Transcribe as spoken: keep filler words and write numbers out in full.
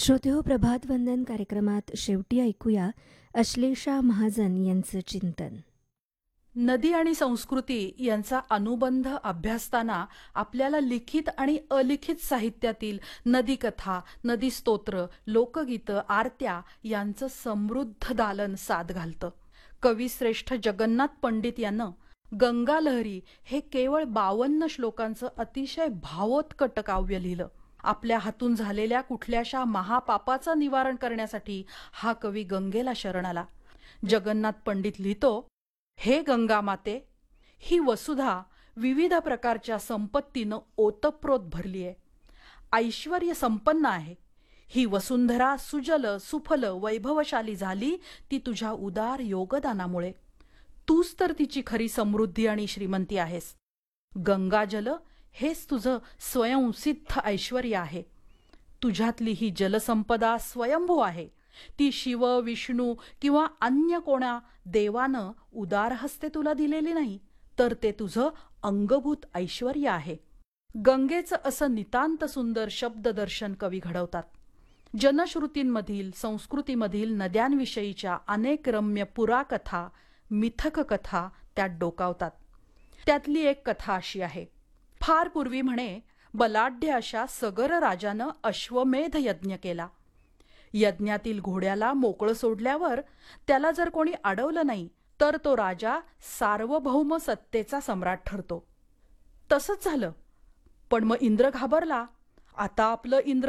श्रोतेहो, प्रभात वंदन कार्यक्रमात शेवटी ऐकूया अश्लेषा महाजन यांचं चिंतन. नदी आणि संस्कृती यांचा अनुबंध अभ्यासताना आपल्याला लिखित आणि अलिखित साहित्यातील नदीकथा, नदीस्तोत्र, लोकगीतं, आरत्या यांचं समृद्ध दालन साद घालतं. कविश्रेष्ठ जगन्नाथ पंडित यानं गंगा लहरी हे केवळ बावन्न श्लोकांचं अतिशय भावोत्कट काव्य लिहिलं. आपल्या हातून झालेल्या कुठल्याशा महापापाचं निवारण करण्यासाठी हा कवी गंगेला शरण आला. जगन्नाथ पंडित लिहितो, हे गंगा माते, ही वसुधा विविध प्रकारच्या संपत्तीनं ओतप्रोत भरली आहे, ऐश्वर्य संपन्न आहे. ही वसुंधरा सुजल सुफल वैभवशाली झाली ती तुझ्या उदार योगदानामुळे. तूच तर तिची खरी समृद्धी आणि श्रीमंती आहेस. गंगाजल हेच तुझं स्वयंसिद्ध ऐश्वर्य आहे. तुझ्यातली ही जलसंपदा स्वयंभू आहे. ती शिव, विष्णू किंवा अन्य कोणा देवानं उदार हस्ते तुला दिलेली नाही, तर ते तुझं अंगभूत ऐश्वर्य आहे. गंगेचं असं नितांत सुंदर शब्ददर्शन कवी घडवतात. जनश्रुतींमधील, संस्कृतीमधील नद्यांविषयीच्या अनेक रम्य पुराकथा, मिथक कथा त्यात डोकावतात. त्यातली एक कथा अशी आहे. फार पूर्वी म्हणे बलाढ्य अशा सगर राजानं अश्वमेध यज्ञ केला. यज्ञातील घोड्याला मोकळं सोडल्यावर त्याला जर कोणी अडवलं नाही तर तो राजा सार्वभौम सत्तेचा सम्राट ठरतो. तसंच झालं. पण मग इंद्र घाबरला. आता आपलं इंद्र